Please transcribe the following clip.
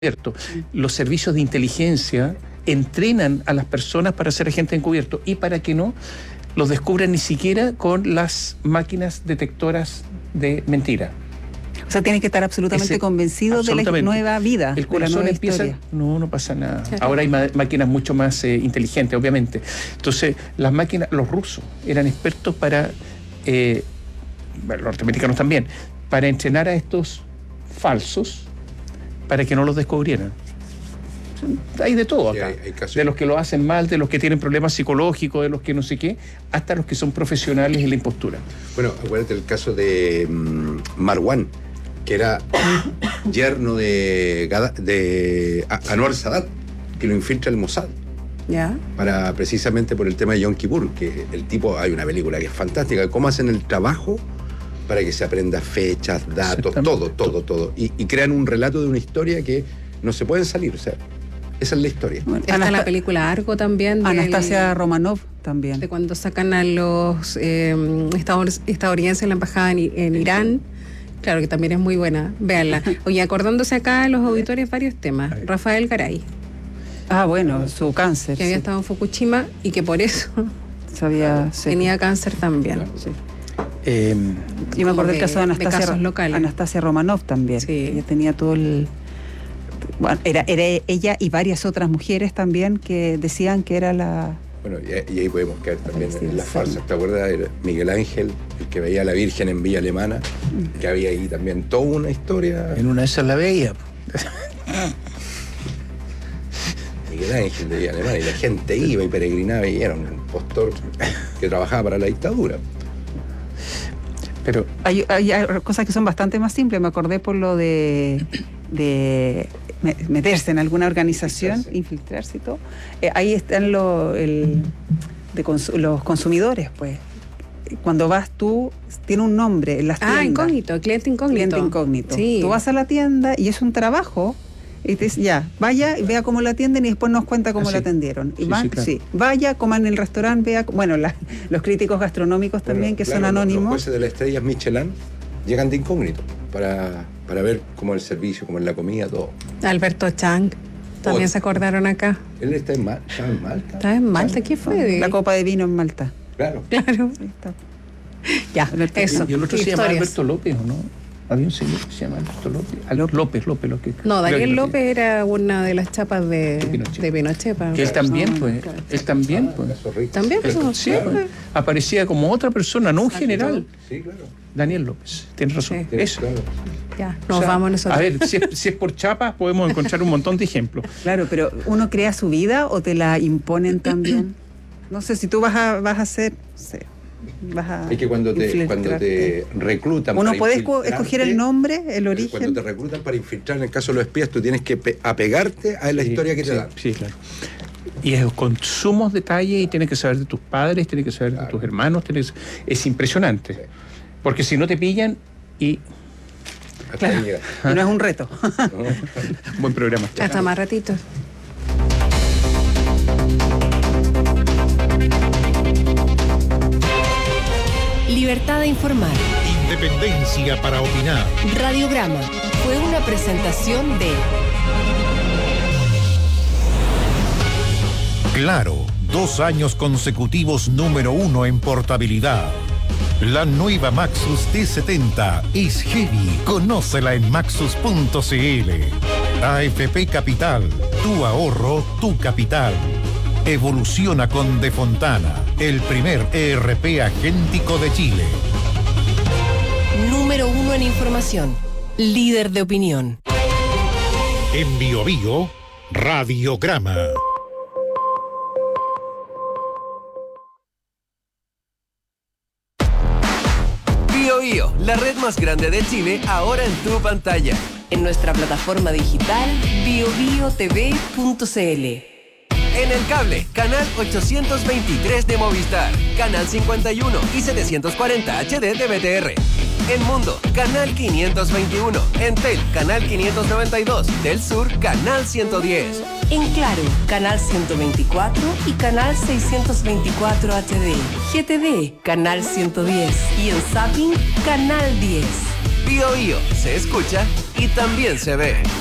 encubierto. Los servicios de inteligencia entrenan a las personas para ser agentes encubiertos y para que no los descubran ni siquiera con las máquinas detectoras de mentira. O sea, tienen que estar absolutamente convencidos de la nueva vida. El corazón empieza, no pasa nada. Ahora hay máquinas mucho más inteligentes, obviamente. Entonces, las máquinas, los rusos eran expertos para, los norteamericanos también, para entrenar a estos falsos para que no los descubrieran. Hay de todo acá, de los que lo hacen mal, de los que tienen problemas psicológicos, de los que no sé qué, hasta los que son profesionales en la impostura. Bueno, acuérdate el caso de Marwan, que era yerno de Anwar Sadat, que lo infiltra el Mossad. ¿Ya? Precisamente por el tema de Yom Kippur, que el tipo, hay una película que es fantástica, cómo hacen el trabajo para que se aprenda fechas, datos, todo. Y crean un relato de una historia que no se pueden salir, o sea, esa es la historia. Bueno, está la película Argo también. Anastasia Romanov también. De cuando sacan a los estadounidenses en la embajada en Irán. Claro, que también es muy buena. Véanla. Oye, acordándose acá los auditores varios temas. Rafael Garay. Bueno, su cáncer. Que había estado en Fukushima y que por eso tenía cáncer también. Claro. Sí. Yo me acordé del caso de Anastasia Romanov también. Sí. Ella tenía todo el... Bueno, era ella y varias otras mujeres también que decían que era la... Bueno, y ahí podemos caer también en las farsas. ¿Te acuerdas? Era Miguel Ángel, el que veía a la Virgen en Villa Alemana, que había ahí también toda una historia. En una de esas la veía. Miguel Ángel de Villa Alemana, y la gente iba y peregrinaba y era un impostor que trabajaba para la dictadura. Pero hay cosas que son bastante más simples. Me acordé por lo de meterse en alguna organización, infiltrarse y todo. Ahí están los consumidores, pues. Cuando vas tú, tiene un nombre en las tiendas. Cliente incógnito. Sí. Tú vas a la tienda y es un trabajo. Y te dice, vaya y vea cómo la atienden y después nos cuenta cómo la atendieron. Y claro. Vaya, coman en el restaurante, vea, los críticos gastronómicos también, que son anónimos. Los jueces de las estrellas Michelin llegan de incógnito para ver cómo es el servicio, cómo es la comida, todo. Alberto Chang, también se acordaron acá. Él está en Malta. Está en Malta, ¿qué fue? La copa de vino en Malta. Claro. Ahí está. Ya, eso. Y el otro se llama Alberto López, ¿o no? Había un señor que se llama Alberto López. López. No, Daniel López era una de las chapas de Pinochet. Que él también, También, sí, pues. Aparecía como otra persona, no un general. Sí, claro. Daniel López, tienes razón. Sí. Eso. Claro. Ya, nos vamos nosotros. A ver, si es por chapas, podemos encontrar un montón de ejemplos. Claro, pero ¿uno crea su vida o te la imponen también? No sé, si tú vas a hacer... Es que cuando te reclutan, uno puede escoger el nombre, el origen. Cuando te reclutan para infiltrar, en el caso de los espías, tú tienes que apegarte a la historia que te dan. Sí, claro. Y es con sumos detalles, y tienes que saber de tus padres, tienes que saber de tus hermanos, es impresionante. Sí. Porque si no te pillan y... Claro. Y no es un reto. Buen programa. Hasta más ratitos. Libertad de informar. Independencia para opinar. Radiograma fue una presentación de Claro, 2 años consecutivos número 1 en portabilidad. La nueva Maxus T70 es heavy. Conócela en maxus.cl. AFP Capital, tu ahorro, tu capital. Evoluciona con De Fontana, el primer ERP agéntico de Chile. Número 1 en información, líder de opinión. En Bio Bio, Radiograma. Bio Bio, la red más grande de Chile, ahora en tu pantalla. En nuestra plataforma digital biobiotv.cl. En el cable, canal 823 de Movistar, canal 51 y 740 HD de BTR. En Mundo, canal 521. En Tel, canal 592. Del Sur, canal 110. En Claro, canal 124 y canal 624 HD. GTD, canal 110. Y en Zapping, canal 10. Bio Bio, se escucha y también se ve.